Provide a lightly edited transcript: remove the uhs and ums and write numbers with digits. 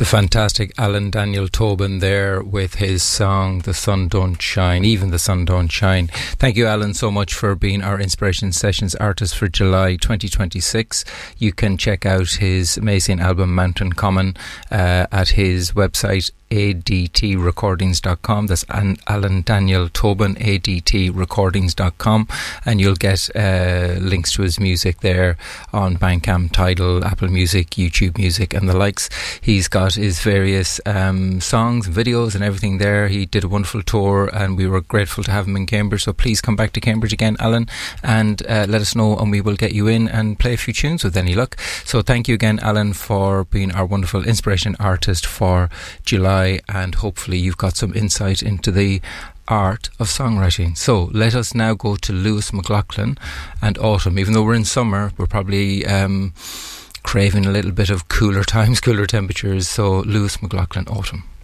fantastic Alan Daniel Tobin there with his song The Sun Don't Shine, Even the Sun Don't Shine. Thank you, Alan, so much for being our Inspiration Sessions artist for July 2026. You can check out his amazing album Mountain Common at his website adtrecordings.com. That's Alan Daniel Tobin, adtrecordings.com, and you'll get links to his music there on Bandcamp, Tidal, Apple Music, YouTube Music and the likes. He's got his various songs, videos and everything there. He did a wonderful tour and we were grateful to have him in Cambridge, so please come back to Cambridge again, Alan, and let us know and we will get you in and play a few tunes with any luck. So thank you again, Alan, for being our wonderful inspiration artist for July, and hopefully you've got some insight into the art of songwriting. So let us now go to Lewis McLaughlin and Autumn. Even though we're in summer, we're probably craving a little bit of cooler times, cooler temperatures. So Lewis McLaughlin, Autumn.